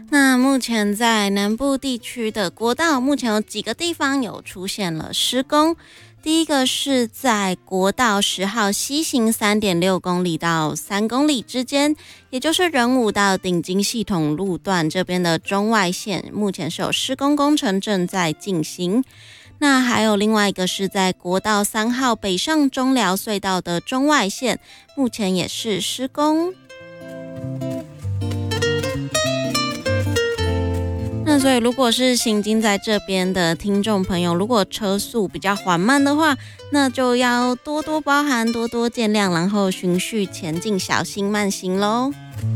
那目前在南部地区的国道，目前有几个地方有出现了施工。第一个是在国道10号西行 3.6 公里到3公里之间，也就是仁武到顶金系统路段这边的中外线，目前是有施工工程正在进行。那还有另外一个是在国道3号北上中寮隧道的中外线，目前也是施工。那所以如果是行经在这边的听众朋友，如果车速比较缓慢的话，那就要多多包涵，多多见谅，然后循序前进，小心慢行咯。